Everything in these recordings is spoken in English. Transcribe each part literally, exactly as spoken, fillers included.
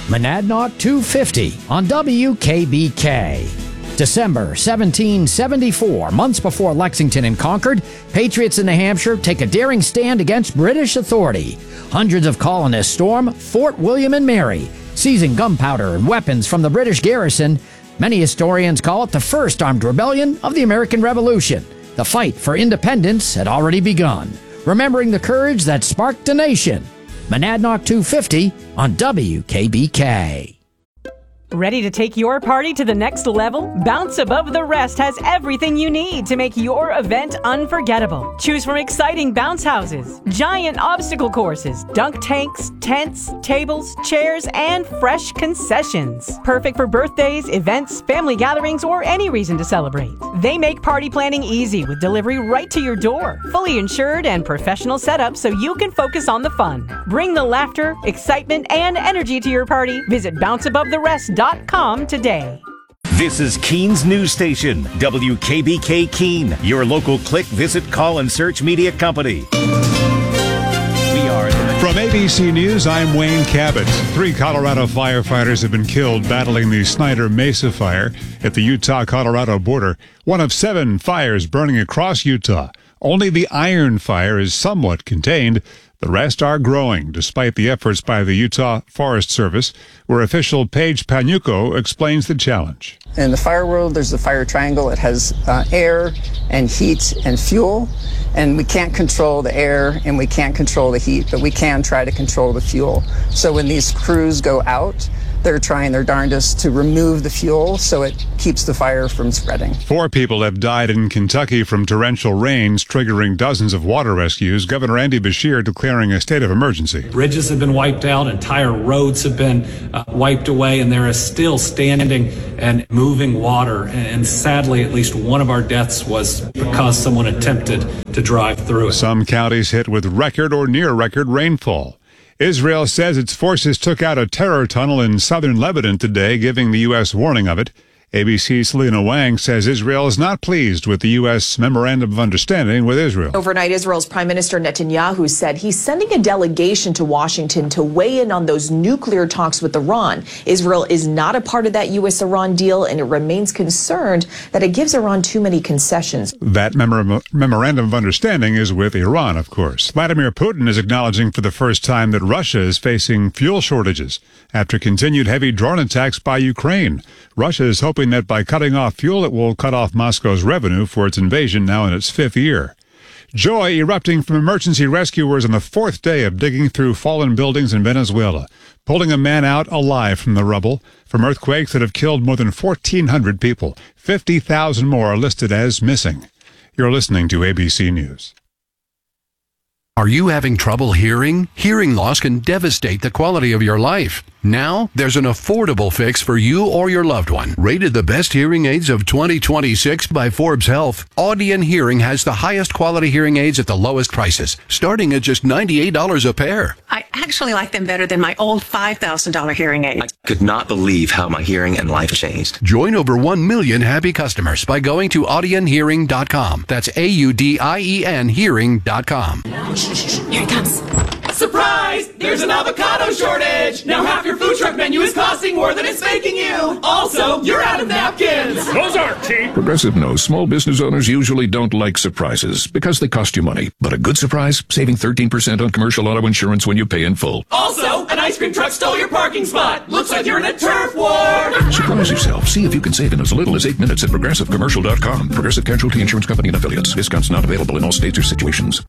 Monadnock two fifty on W K B K. December seventeen seventy-four, months before Lexington and Concord, patriots in New Hampshire take a daring stand against British authority. Hundreds of colonists storm Fort William and Mary, seizing gunpowder and weapons from the British garrison. Many historians call it the first armed rebellion of the American Revolution. The fight for independence had already begun, remembering the courage that sparked a nation. Monadnock two fifty on W K B K. Ready to take your party to the next level? Bounce Above the Rest has everything you need to make your event unforgettable. Choose from exciting bounce houses, giant obstacle courses, dunk tanks, tents, tables, chairs, and fresh concessions. Perfect for birthdays, events, family gatherings, or any reason to celebrate. They make party planning easy with delivery right to your door. Fully insured and professional setup so you can focus on the fun. Bring the laughter, excitement, and energy to your party. Visit bounce above the rest dot com today. This is Keens News Station, W K B K Keene, your local click, visit, call, and search media company. We are From A B C News, I'm Wayne Cabot. Three Colorado firefighters have been killed battling the Snyder Mesa fire at the Utah-Colorado border, one of seven fires burning across Utah. Only the Iron Fire is somewhat contained. The rest are growing, despite the efforts by the Utah Forest Service, where official Paige Panuco explains the challenge. In the fire world, there's the fire triangle. It has uh, air and heat and fuel, and we can't control the air and we can't control the heat, but we can try to control the fuel. So when these crews go out, they're trying their darndest to remove the fuel so it keeps the fire from spreading. Four people have died in Kentucky from torrential rains, triggering dozens of water rescues. Governor Andy Beshear declaring a state of emergency. Bridges have been wiped out, entire roads have been uh, wiped away, and there is still standing and moving water. And sadly, at least one of our deaths was because someone attempted to drive through it. Some counties hit with record or near record rainfall. Israel says its forces took out a terror tunnel in southern Lebanon today, giving the U S warning of it. A B C's Selena Wang says Israel is not pleased with the U S memorandum of understanding with Israel. Overnight, Israel's Prime Minister Netanyahu said he's sending a delegation to Washington to weigh in on those nuclear talks with Iran. Israel is not a part of that U S Iran deal, and it remains concerned that it gives Iran too many concessions. That memor- memorandum of understanding is with Iran, of course. Vladimir Putin is acknowledging for the first time that Russia is facing fuel shortages after continued heavy drone attacks by Ukraine. Russia is hoping that by cutting off fuel, it will cut off Moscow's revenue for its invasion now in its fifth year. Joy erupting from emergency rescuers on the fourth day of digging through fallen buildings in Venezuela, pulling a man out alive from the rubble from earthquakes that have killed more than fourteen hundred people. fifty thousand more are listed as missing. You're listening to A B C News. Are you having trouble hearing? Hearing loss can devastate the quality of your life. Now, there's an affordable fix for you or your loved one. Rated the best hearing aids of twenty twenty-six by Forbes Health, Audion Hearing has the highest quality hearing aids at the lowest prices, starting at just ninety-eight dollars a pair. I actually like them better than my old five thousand dollars hearing aids. I could not believe how my hearing and life changed. Join over one million happy customers by going to audion hearing dot com. That's A U D I E N hearing dot com. Here it comes. Surprise! There's an avocado shortage! Now half your food truck menu is costing more than it's making you! Also, you're out of napkins! Those aren't cheap! Progressive knows small business owners usually don't like surprises because they cost you money. But a good surprise, saving thirteen percent on commercial auto insurance when you pay in full. Also, an ice cream truck stole your parking spot! Looks like you're in a turf war! Surprise yourself. See if you can save in as little as eight minutes at progressive commercial dot com. Progressive Casualty Insurance Company and Affiliates. Discounts not available in all states or situations.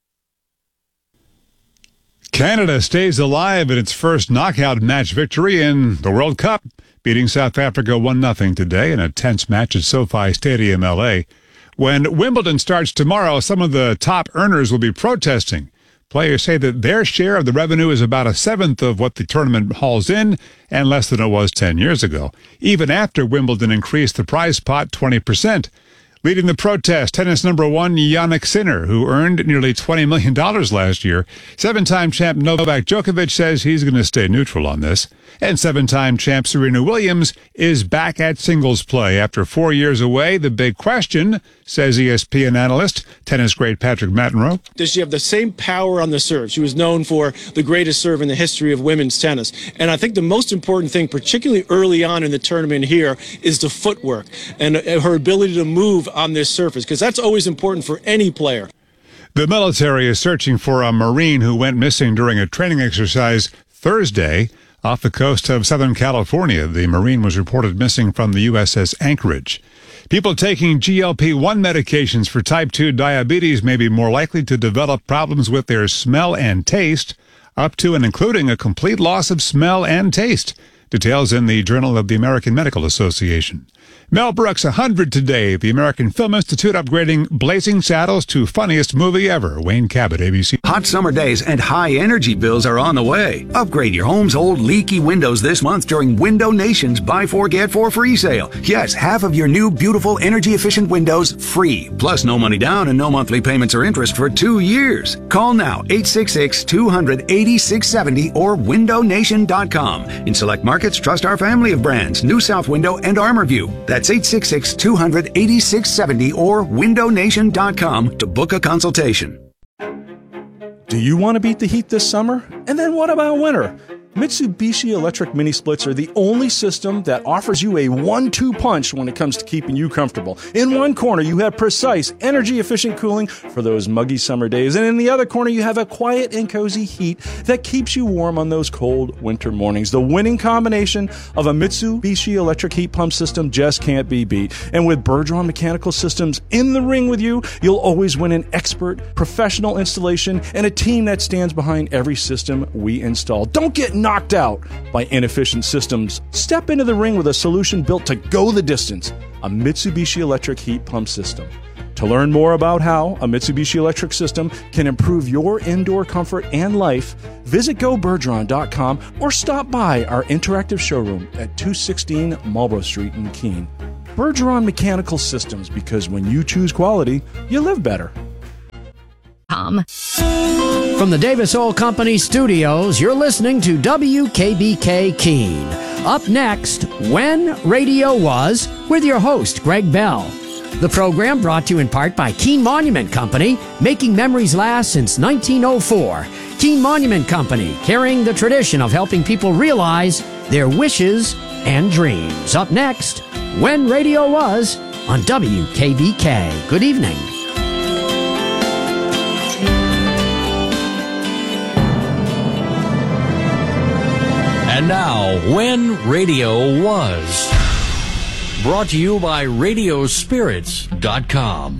Canada stays alive in its first knockout match victory in the World Cup, beating South Africa one nothing today in a tense match at SoFi Stadium, L A. When Wimbledon starts tomorrow, some of the top earners will be protesting. Players say that their share of the revenue is about a seventh of what the tournament hauls in and less than it was ten years ago, even after Wimbledon increased the prize pot twenty percent. Leading the protest, tennis number one Jannik Sinner, who earned nearly twenty million dollars last year. Seven-time champ Novak Djokovic says he's going to stay neutral on this. And seven-time champ Serena Williams is back at singles play after four years away. The big question, says E S P N analyst, tennis great Patrick McEnroe. Does she have the same power on the serve? She was known for the greatest serve in the history of women's tennis. And I think the most important thing, particularly early on in the tournament here, is the footwork and her ability to move on this surface, because that's always important for any player. The military is searching for a Marine who went missing during a training exercise Thursday off the coast of Southern California. The Marine was reported missing from the U S S Anchorage. People taking G L P one medications for type two diabetes may be more likely to develop problems with their smell and taste, up to and including a complete loss of smell and taste. Details in the Journal of the American Medical Association. Mel Brooks, one hundred today. The American Film Institute upgrading Blazing Saddles to funniest movie ever. Wayne Cabot, A B C. Hot summer days and high energy bills are on the way. Upgrade your home's old leaky windows this month during Window Nation's Buy Four Get Four free sale. Yes, half of your new beautiful energy efficient windows free. Plus no money down and no monthly payments or interest for two years. Call now eight six six, two hundred, eighty-six seventy or window nation dot com. In select markets, trust our family of brands, New South Window and Armorview. That's eight six six, two hundred, eighty-six seventy or window nation dot com to book a consultation. Do you want to beat the heat this summer? And then what about winter? Mitsubishi electric mini splits are the only system that offers you a one two punch when it comes to keeping you comfortable. In one corner, you have precise, energy-efficient cooling for those muggy summer days. And in the other corner, you have a quiet and cozy heat that keeps you warm on those cold winter mornings. The winning combination of a Mitsubishi electric heat pump system just can't be beat. And with Bergeron Mechanical Systems in the ring with you, you'll always win an expert, professional installation and a team that stands behind every system we install. Don't get knocked out by inefficient systems. Step into the ring with a solution built to go the distance, a Mitsubishi electric heat pump system. To learn more about how a Mitsubishi electric system can improve your indoor comfort and life, visit go bergeron dot com or stop by our interactive showroom at two sixteen Marlborough Street in Keene. Bergeron Mechanical Systems, because when you choose quality, you live better. From the Davis Oil Company studios, you're listening to W K B K Keene. Up next, When Radio Was, with your host, Greg Bell. The program brought to you in part by Keene Monument Company, making memories last since nineteen oh four. Keene Monument Company, carrying the tradition of helping people realize their wishes and dreams. Up next, When Radio Was on W K B K. Good evening. And now, When Radio Was. Brought to you by radio spirits dot com.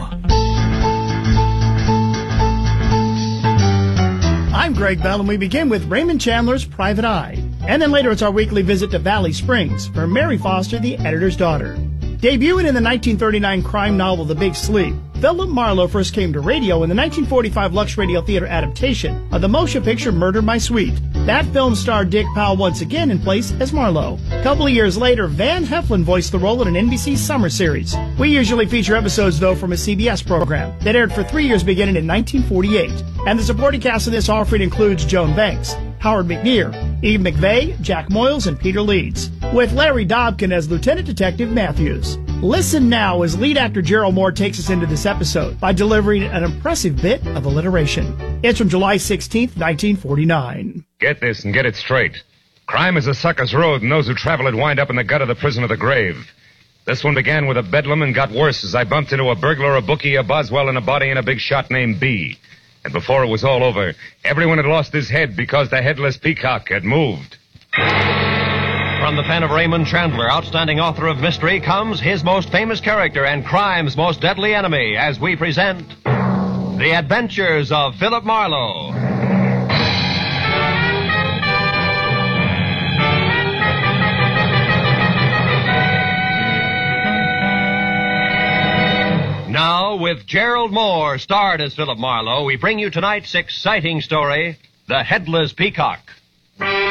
I'm Greg Bell, and we begin with Raymond Chandler's Private Eye. And then later it's our weekly visit to Valley Springs for Mary Foster, the editor's daughter. Debuting in the nineteen thirty-nine crime novel The Big Sleep, Philip Marlowe first came to radio in the nineteen forty-five Lux Radio Theater adaptation of the motion picture Murder My Sweet. That film starred Dick Powell once again in place as Marlowe. A couple of years later, Van Heflin voiced the role in an N B C summer series. We usually feature episodes, though, from a C B S program that aired for three years beginning in nineteen forty-eight. And the supporting cast of this offering includes Joan Banks, Howard McNear, Eve McVeigh, Jack Moyles, and Peter Leeds, with Larry Dobkin as Lieutenant Detective Matthews. Listen now as lead actor Gerald Moore takes us into this episode by delivering an impressive bit of alliteration. It's from July sixteenth, nineteen forty-nine. Get this and get it straight. Crime is a sucker's road, and those who travel it wind up in the gut of the prison of the grave. This one began with a bedlam and got worse as I bumped into a burglar, a bookie, a Boswell, and a body, and a big shot named B. And before it was all over, everyone had lost his head because the headless peacock had moved. From the pen of Raymond Chandler, outstanding author of mystery, comes his most famous character and crime's most deadly enemy, as we present The Adventures of Philip Marlowe. Now, with Gerald Moore, starred as Philip Marlowe, we bring you tonight's exciting story, The Headless Peacock.